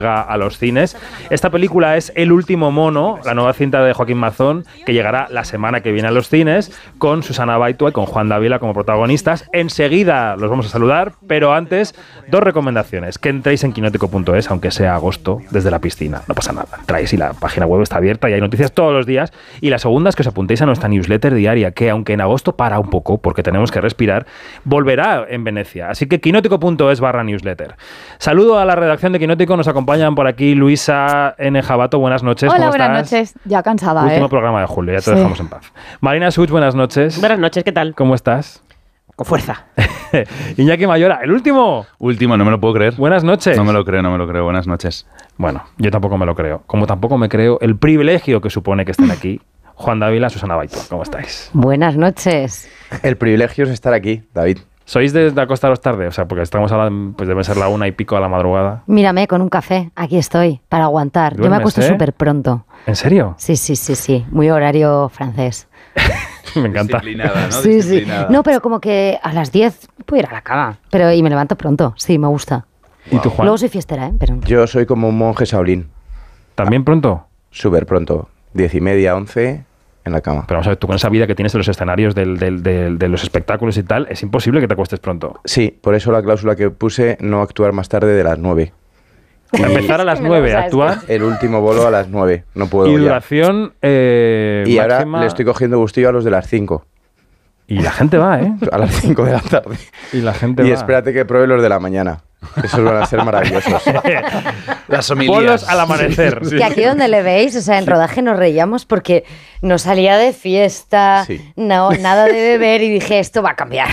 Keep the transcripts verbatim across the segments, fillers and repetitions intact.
a los cines. Esta película es El último mono, la nueva cinta de Joaquín Mazón, que llegará la semana que viene a los cines, con Susana Baitua y con Juan Dávila como protagonistas. Enseguida los vamos a saludar, pero antes, dos recomendaciones. Que entréis en quinótico punto es, aunque sea agosto, desde la piscina. No pasa nada. Entráis y la página web está abierta y hay noticias todos los días. Y la segunda es que os apuntéis a nuestra newsletter diaria, que aunque en agosto para un poco, porque tenemos que respirar, volverá en Venecia. Así que quinótico punto es barra newsletter. Saludo a la redacción de Quinótico, nos acompaña por aquí Luisa N. Jabato, buenas noches. Hola, ¿cómo buenas estás? noches. Ya cansada, Último ¿eh? programa de julio, ya te Sí. dejamos en paz. Marina Such, buenas noches. Buenas noches, ¿qué tal? ¿Cómo estás? Con fuerza. Iñaki Mayora, el último. Último, no me lo puedo creer. Buenas noches. No me lo creo, no me lo creo. Buenas noches. Bueno, yo tampoco me lo creo. Como tampoco me creo el privilegio que supone que estén aquí Juan Dávila, Susana Baitua. ¿Cómo estáis? Buenas noches. El privilegio es estar aquí, David. ¿Sois de, de acostaros tarde? O sea, porque estamos ahora, pues debe ser la una y pico a la madrugada. Mírame, con un café. Aquí estoy, para aguantar. Yo me ¿Duermes, acuesto eh? súper pronto. ¿En serio? Sí, sí, sí, sí. Muy horario francés. Me encanta. Disciplinada, ¿no? Sí, sí. Disciplinada. No, pero como que a las diez puedo ir a la cama. Pero y me levanto pronto. Sí, me gusta. ¿Y tú, Juan? Luego soy fiestera, ¿eh? Pero... Yo soy como un monje Shaolin. ¿También pronto? Súper pronto. Diez y media, once, en la cama. Pero vamos a ver, tú con esa vida que tienes de los escenarios, del, del, del, de los espectáculos y tal, es imposible que te acuestes pronto. Sí, por eso la cláusula que puse, no actuar más tarde de las nueve. A empezar a las que me lo nueve, sabes. actuar. El último bolo a las nueve. No puedo Y ya. duración eh, Y ahora máxima. le estoy cogiendo gustillo a los de las cinco. Y la gente va, ¿eh? A las cinco de la tarde. Y la gente Y va. espérate que pruebe los de la mañana. Esos van a ser maravillosos. Las homilías. Bolos al amanecer. Que aquí donde le veis, o sea, en rodaje nos reíamos porque no salía de fiesta, Sí. no, nada de beber y dije, esto va a cambiar.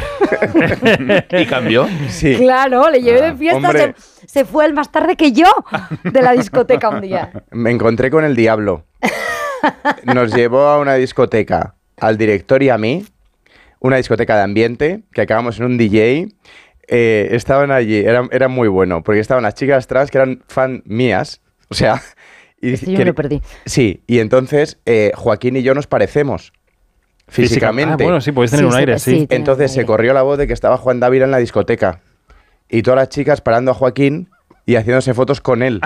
¿Y cambió? Sí. Claro, le llevé de fiesta, hombre. se, se fue el más tarde que yo de la discoteca un día. Me encontré con el diablo. Nos llevó a una discoteca, al director y a mí, una discoteca de ambiente, que acabamos en un D J. Eh, estaban allí, era, era muy bueno, porque estaban las chicas trans que eran fan mías, o sea... Y, Este yo que- me lo perdí. Sí, y entonces eh, Joaquín y yo nos parecemos físicamente. Ah, bueno, sí, podéis tener Sí, un sí, aire, sí. sí. tiene Entonces un se aire. corrió la voz de que estaba Juan Dávila en la discoteca. Y todas las chicas parando a Joaquín y haciéndose fotos con él.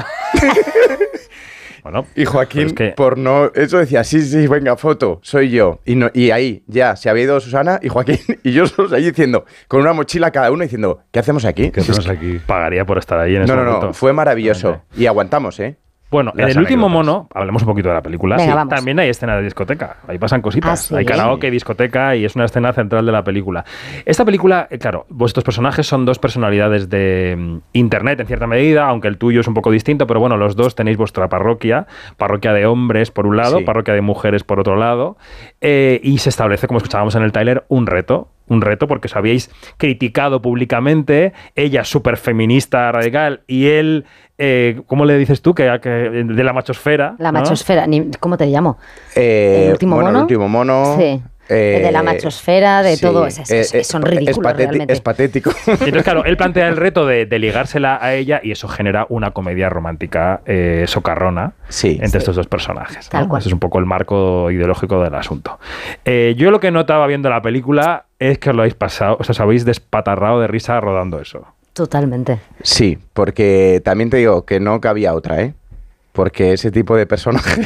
Bueno, Y Joaquín, pero es que- por no... Eso decía, sí, sí, venga, foto, soy yo. Y, no, y ahí ya se había ido Susana y Joaquín y yo solos allí diciendo, con una mochila cada uno, diciendo, ¿qué hacemos aquí? ¿Qué hacemos aquí? pagaría por estar ahí en ese No, no, momento. no, fue maravilloso. Realmente. Y aguantamos, ¿eh? Bueno, en Las El último anécdotas. mono, hablemos un poquito de la película. Venga, Sí, vamos. también hay escena de discoteca. Ahí pasan cositas. Ah, ¿sí? Hay karaoke, discoteca y es una escena central de la película. Esta película, eh, claro, vuestros personajes son dos personalidades de mm, internet en cierta medida, aunque el tuyo es un poco distinto, pero bueno, los dos tenéis vuestra parroquia, parroquia de hombres por un lado, Sí. parroquia de mujeres por otro lado, eh, y se establece, como escuchábamos en el tráiler, un reto. Un reto porque os habíais criticado públicamente, ella súper feminista radical y él, eh, ¿cómo le dices tú? Que, que de la machosfera. La ¿no? machosfera, ni- ¿cómo te llamo? Eh, ¿El último bueno, mono? el último mono. Sí. eh, De la machosfera, de sí, todo. Es, es- es- eh, son eh, ridículos es pateti- realmente. Es patético. Y entonces, claro, él plantea el reto de, de ligársela a ella y eso genera una comedia romántica eh, socarrona Sí. entre estos dos personajes. ¿no? Tal cual. Ese es un poco el marco ideológico del asunto. Eh, yo lo que notaba viendo la película es que os lo habéis pasado, o sea, os habéis despatarrado de risa rodando eso. Totalmente. Sí, porque también te digo que no cabía otra, ¿eh? Porque ese tipo de personajes,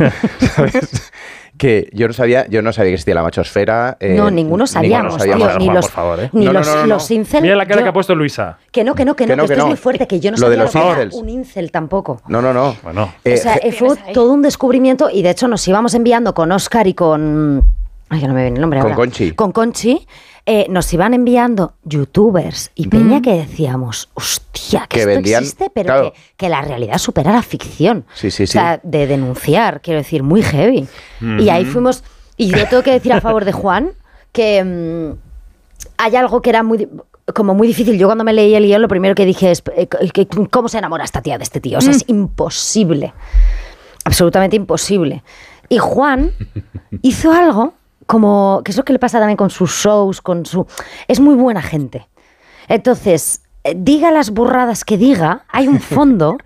¿sabes? Que yo no sabía, yo no sabía que existía la machosfera. eh, no, ninguno sabíamos, ninguno sabíamos. tío, ni Juan, los, por favor, ¿eh? ni No, no, los, no, no, los no. incel. Mira la cara yo- que ha puesto Luisa. Que no, que no, que no, Que no, que que esto no. es muy fuerte, que yo no Lo de sabía lo, los que era incels. un incel tampoco. No, no, no. Bueno, Eh, o sea, je- eh, fue todo un descubrimiento y de hecho nos íbamos enviando con Óscar y con... Ay, que no me viene el nombre Con ahora. Conchi. Con Conchi. eh, nos iban enviando youtubers y peña que decíamos, hostia, que, Que esto vendían- existe, pero claro. que, que la realidad supera la ficción. Sí, sí, O sea, de denunciar, quiero decir, muy heavy. Y ahí fuimos... Y yo tengo que decir a favor de Juan que mm, hay algo que era muy... di- como muy difícil. Yo cuando me leí el guión lo primero que dije es eh, que- ¿cómo se enamora esta tía de este tío? O sea, es imposible. Absolutamente imposible. Y Juan hizo algo como... que es lo que le pasa también con sus shows, con su... Es muy buena gente. Entonces, eh, diga las burradas que diga, hay un fondo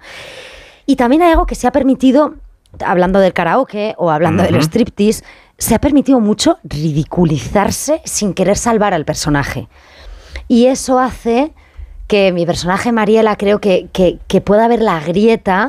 y también hay algo que se ha permitido, hablando del karaoke o hablando del striptease, se ha permitido mucho ridiculizarse sin querer salvar al personaje. Y eso hace que mi personaje Mariela creo que, que, que pueda haber la grieta